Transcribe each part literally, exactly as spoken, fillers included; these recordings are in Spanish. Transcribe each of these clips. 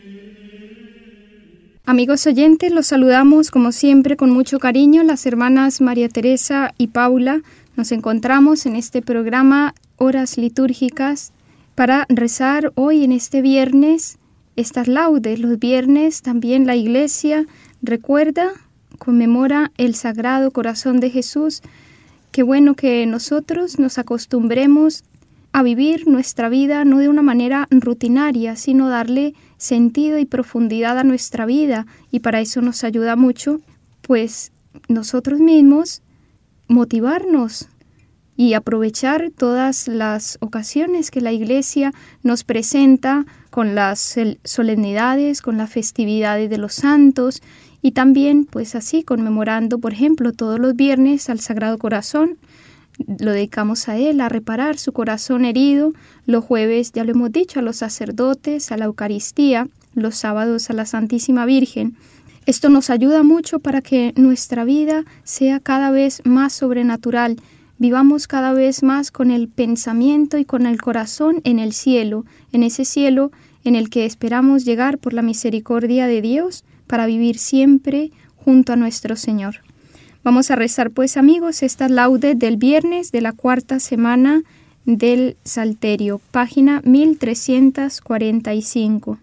Amigos oyentes, los saludamos como siempre con mucho cariño. Las hermanas María Teresa y Paula nos encontramos en este programa Horas Litúrgicas para rezar hoy en este viernes estas laudes. Los viernes también la Iglesia recuerda, conmemora el Sagrado Corazón de Jesús. Qué bueno que nosotros nos acostumbremos a vivir nuestra vida no de una manera rutinaria, sino darle sentido y profundidad a nuestra vida, y para eso nos ayuda mucho, pues nosotros mismos motivarnos y aprovechar todas las ocasiones que la Iglesia nos presenta con las solemnidades, con las festividades de los santos, y también pues así conmemorando, por ejemplo, todos los viernes al Sagrado Corazón. Lo dedicamos a Él, a reparar su corazón herido. Los jueves, ya lo hemos dicho, a los sacerdotes, a la Eucaristía, los sábados a la Santísima Virgen. Esto nos ayuda mucho para que nuestra vida sea cada vez más sobrenatural. Vivamos cada vez más con el pensamiento y con el corazón en el cielo, en ese cielo en el que esperamos llegar por la misericordia de Dios para vivir siempre junto a nuestro Señor. Vamos a rezar pues, amigos, estas laudes del viernes de la cuarta semana del Salterio, página mil trescientos cuarenta y cinco.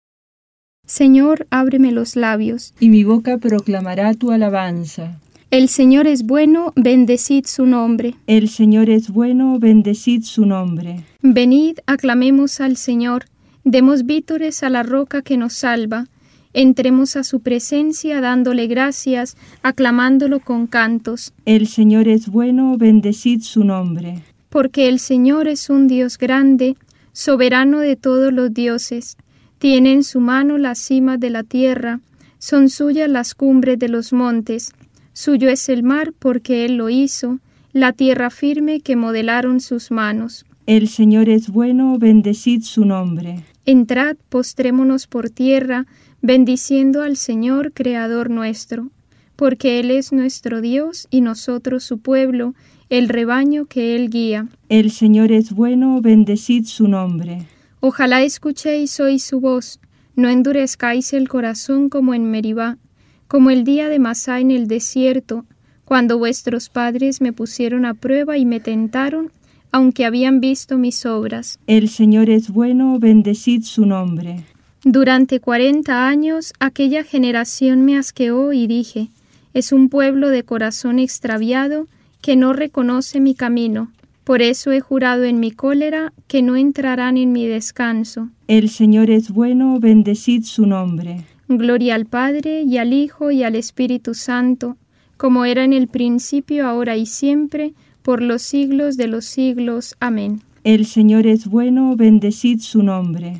Señor, ábreme los labios, y mi boca proclamará tu alabanza. El Señor es bueno, bendecid su nombre. El Señor es bueno, bendecid su nombre. Venid, aclamemos al Señor, demos vítores a la roca que nos salva. Entremos a su presencia dándole gracias, aclamándolo con cantos. El Señor es bueno, bendecid su nombre. Porque el Señor es un Dios grande, soberano de todos los dioses. Tiene en su mano las cimas de la tierra, son suyas las cumbres de los montes. Suyo es el mar porque Él lo hizo, la tierra firme que modelaron sus manos. El Señor es bueno, bendecid su nombre. Entrad, postrémonos por tierra, bendiciendo al Señor, Creador nuestro, porque Él es nuestro Dios y nosotros su pueblo, el rebaño que Él guía. El Señor es bueno, bendecid su nombre. Ojalá escuchéis hoy su voz, no endurezcáis el corazón como en Meribá, como el día de Masá en el desierto, cuando vuestros padres me pusieron a prueba y me tentaron, aunque habían visto mis obras. El Señor es bueno, bendecid su nombre. Durante cuarenta años aquella generación me asqueó y dije, es un pueblo de corazón extraviado que no reconoce mi camino. Por eso he jurado en mi cólera que no entrarán en mi descanso. El Señor es bueno, bendecid su nombre. Gloria al Padre, y al Hijo, y al Espíritu Santo, como era en el principio, ahora y siempre, por los siglos de los siglos. Amén. El Señor es bueno, bendecid su nombre.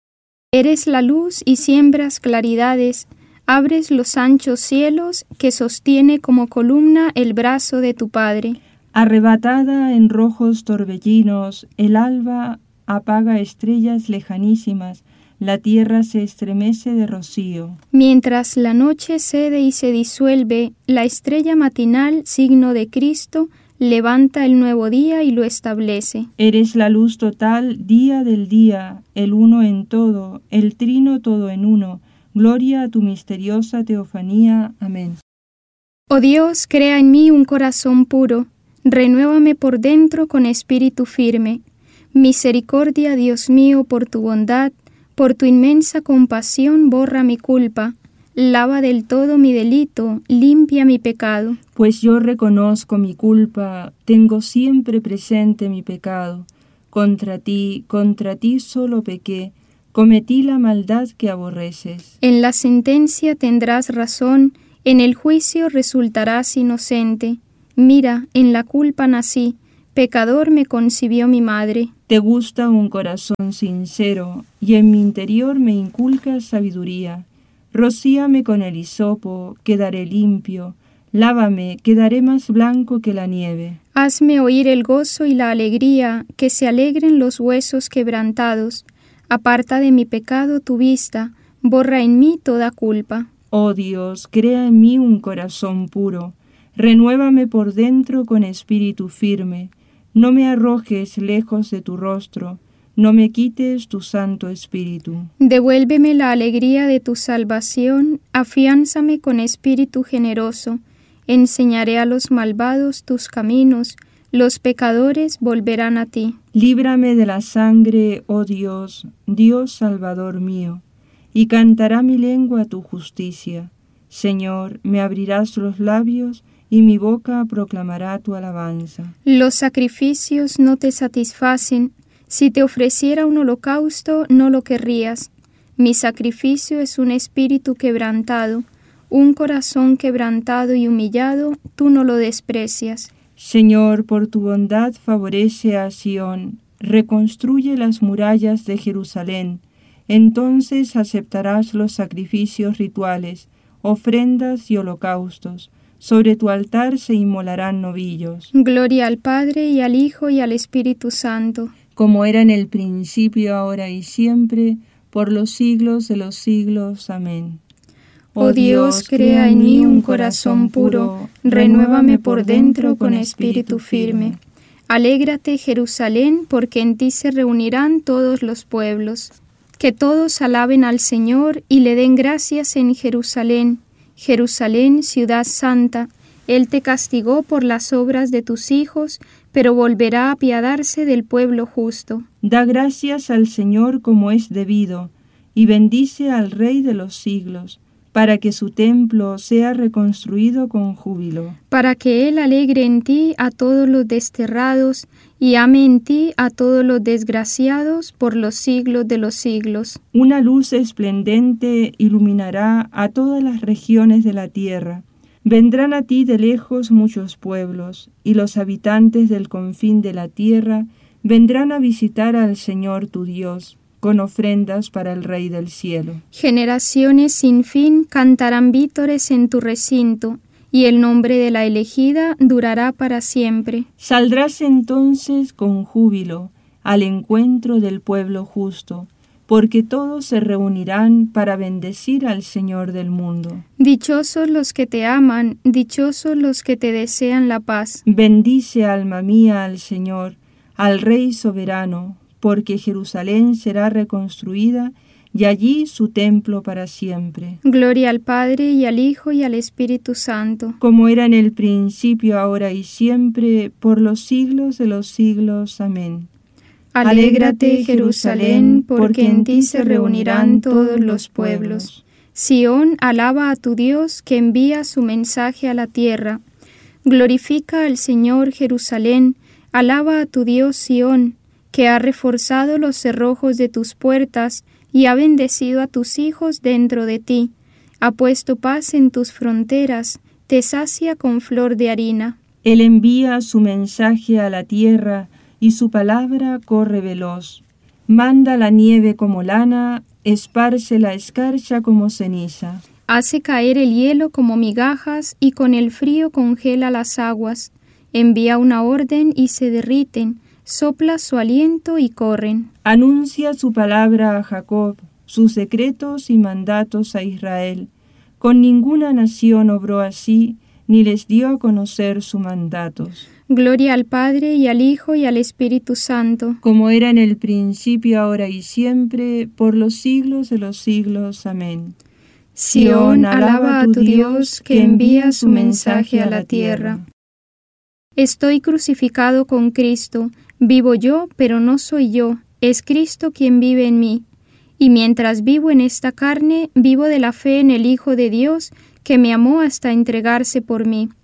Eres la luz y siembras claridades, abres los anchos cielos que sostiene como columna el brazo de tu Padre. Arrebatada en rojos torbellinos, el alba apaga estrellas lejanísimas, la tierra se estremece de rocío. Mientras la noche cede y se disuelve, la estrella matinal, signo de Cristo, levanta el nuevo día y lo establece. Eres la luz total, día del día, el uno en todo, el trino todo en uno. Gloria a tu misteriosa teofanía. Amén. Oh Dios, crea en mí un corazón puro, renuévame por dentro con espíritu firme. Misericordia, Dios mío, por tu bondad, por tu inmensa compasión, borra mi culpa. Lava del todo mi delito, limpia mi pecado. Pues yo reconozco mi culpa, tengo siempre presente mi pecado. Contra ti, contra ti solo pequé, cometí la maldad que aborreces. En la sentencia tendrás razón, en el juicio resultarás inocente. Mira, en la culpa nací, pecador me concibió mi madre. Te gusta un corazón sincero, y en mi interior me inculcas sabiduría. Rocíame con el hisopo, quedaré limpio. Lávame, quedaré más blanco que la nieve. Hazme oír el gozo y la alegría, que se alegren los huesos quebrantados. Aparta de mi pecado tu vista, borra en mí toda culpa. Oh Dios, crea en mí un corazón puro. Renuévame por dentro con espíritu firme. No me arrojes lejos de tu rostro. no me quites tu Santo Espíritu. Devuélveme la alegría de tu salvación, afiánzame con espíritu generoso. Enseñaré a los malvados tus caminos, los pecadores volverán a ti. Líbrame de la sangre, oh Dios, Dios Salvador mío, y cantará mi lengua tu justicia. Señor, me abrirás los labios, y mi boca proclamará tu alabanza. Los sacrificios no te satisfacen. Si te ofreciera un holocausto, no lo querrías. Mi sacrificio es un espíritu quebrantado, un corazón quebrantado y humillado, tú no lo desprecias. Señor, por tu bondad favorece a Sión, reconstruye las murallas de Jerusalén. Entonces aceptarás los sacrificios rituales, ofrendas y holocaustos. Sobre tu altar se inmolarán novillos. Gloria al Padre, y al Hijo, y al Espíritu Santo. Como era en el principio, ahora y siempre, por los siglos de los siglos. Amén. Oh Dios, crea en mí un corazón puro, renuévame por dentro con espíritu firme. Alégrate, Jerusalén, porque en ti se reunirán todos los pueblos. Que todos alaben al Señor y le den gracias en Jerusalén. Jerusalén, ciudad santa, Él te castigó por las obras de tus hijos, pero volverá a apiadarse del pueblo justo. Da gracias al Señor como es debido, y bendice al Rey de los siglos, para que su templo sea reconstruido con júbilo. Para que Él alegre en ti a todos los desterrados, y ame en ti a todos los desgraciados por los siglos de los siglos. Una luz esplendente iluminará a todas las regiones de la tierra. Vendrán a ti de lejos muchos pueblos, y los habitantes del confín de la tierra vendrán a visitar al Señor tu Dios, con ofrendas para el Rey del cielo. Generaciones sin fin cantarán vítores en tu recinto, y el nombre de la elegida durará para siempre. Saldrás entonces con júbilo al encuentro del pueblo justo, porque todos se reunirán para bendecir al Señor del mundo. Dichosos los que te aman, dichosos los que te desean la paz. Bendice, alma mía, al Señor, al Rey soberano, porque Jerusalén será reconstruida, y allí su templo para siempre. Gloria al Padre, y al Hijo, y al Espíritu Santo. Como era en el principio, ahora y siempre, por los siglos de los siglos. Amén. Alégrate, Jerusalén, porque en ti se reunirán todos los pueblos. Sión, alaba a tu Dios, que envía su mensaje a la tierra. Glorifica al Señor, Jerusalén, alaba a tu Dios, Sión, que ha reforzado los cerrojos de tus puertas y ha bendecido a tus hijos dentro de ti. Ha puesto paz en tus fronteras, te sacia con flor de harina. Él envía su mensaje a la tierra, y su palabra corre veloz. Manda la nieve como lana, esparce la escarcha como ceniza. Hace caer el hielo como migajas, y con el frío congela las aguas. Envía una orden y se derriten, sopla su aliento y corren. Anuncia su palabra a Jacob, sus secretos y mandatos a Israel. Con ninguna nación obró así, ni les dio a conocer sus mandatos. Gloria al Padre, y al Hijo, y al Espíritu Santo. Como era en el principio, ahora y siempre, por los siglos de los siglos. Amén. Sión, alaba a tu Dios, que envía su mensaje a la tierra. Estoy crucificado con Cristo. Vivo yo, pero no soy yo, es Cristo quien vive en mí. Y mientras vivo en esta carne, vivo de la fe en el Hijo de Dios, que me amó hasta entregarse por mí.